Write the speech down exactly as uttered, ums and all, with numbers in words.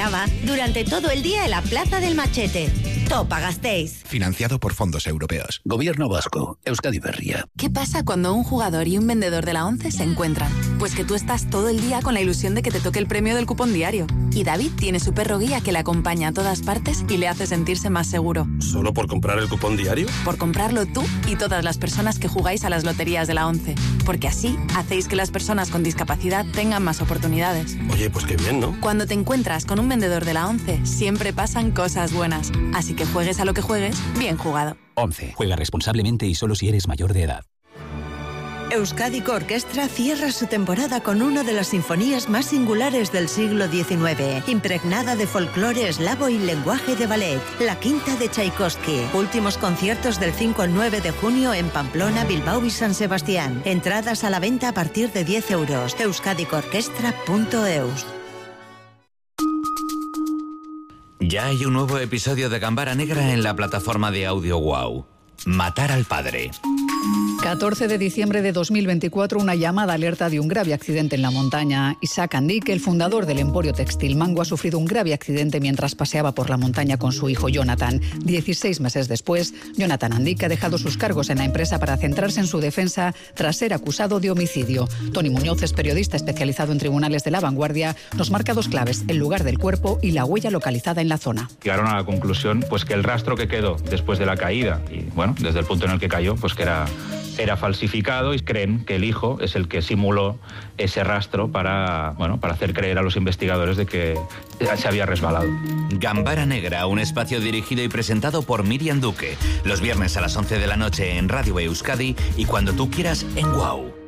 Nava durante todo el día en la Plaza del Machete. Topa Gasteiz. Financiado por fondos europeos. Gobierno vasco. Euskadi Berria. ¿Qué pasa cuando un jugador y un vendedor de la ONCE se encuentran? Pues que tú estás todo el día con la ilusión de que te toque el premio del cupón diario. Y David tiene su perro guía que le acompaña a todas partes y le hace sentirse más seguro. ¿Solo por comprar el cupón diario? Por comprarlo tú y todas las personas que jugáis a las loterías de la ONCE. Porque así hacéis que las personas con discapacidad tengan más oportunidades. Oye, pues qué bien, ¿no? Cuando te encuentras con un vendedor de la ONCE, siempre pasan cosas buenas. Así que juegues a lo que juegues, bien jugado. ONCE. Juega responsablemente y solo si eres mayor de edad. Euskadiko Orquestra cierra su temporada con una de las sinfonías más singulares del siglo diecinueve, impregnada de folclore eslavo y lenguaje de ballet, la Quinta de Tchaikovsky. Últimos conciertos del cinco al nueve de junio en Pamplona, Bilbao y San Sebastián. Entradas a la venta a partir de diez euros. euskadiko orkestra punto eus. Ya hay un nuevo episodio de Gambara Negra en la plataforma de audio Wow. Matar al padre. catorce de diciembre de dos mil veinticuatro, una llamada alerta de un grave accidente en la montaña. Isaac Andique, el fundador del emporio textil Mango, ha sufrido un grave accidente mientras paseaba por la montaña con su hijo Jonathan. dieciséis meses después, Jonathan Andique ha dejado sus cargos en la empresa para centrarse en su defensa tras ser acusado de homicidio. Tony Muñoz es periodista especializado en tribunales de La Vanguardia. Nos marca dos claves: el lugar del cuerpo y la huella localizada en la zona. Llegaron a la conclusión pues que el rastro que quedó después de la caída, y bueno, desde el punto en el que cayó, pues que era... era falsificado, y creen que el hijo es el que simuló ese rastro para, bueno, para hacer creer a los investigadores de que se había resbalado. Gambara Negra, un espacio dirigido y presentado por Miriam Duque. Los viernes a las once de la noche en Radio Euskadi y cuando tú quieras en Wow.